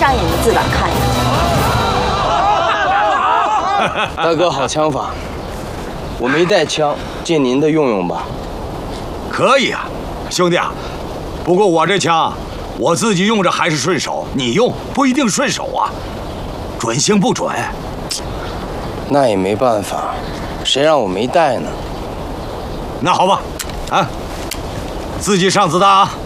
让你们自个儿看呀。 大哥，好枪法，我没带枪，借您的用用吧。 可以啊，兄弟啊，不过我这枪，我自己用着还是顺手，你用不一定顺手啊，准星不准。 那也没办法，谁让我没带呢？ 那好吧，啊，自己上子弹啊。